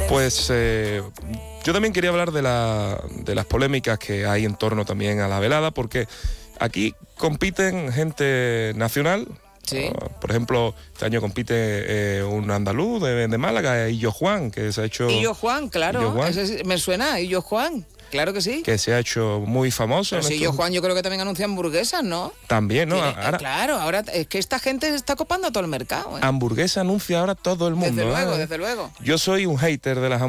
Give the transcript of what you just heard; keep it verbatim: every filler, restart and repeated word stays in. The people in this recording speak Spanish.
Pues eh, yo también quería hablar de, la, de las polémicas que hay en torno también a la velada, porque aquí compiten gente nacional. Sí. Uh, por ejemplo, este año compite eh, un andaluz de, de Málaga, Illo Juan, que se ha hecho... Illo Juan, claro, Illo Juan. ese me suena, Illo Juan, claro que sí. Que se ha hecho muy famoso. Pero si Illo Juan yo creo que también anuncia hamburguesas, ¿no? También, ¿no? Tiene, Ahora, claro, ahora es que esta gente se está copando todo el mercado. ¿eh? Hamburguesa anuncia ahora todo el mundo. Desde luego, ¿eh? desde luego. Yo soy un hater de las hamburguesas.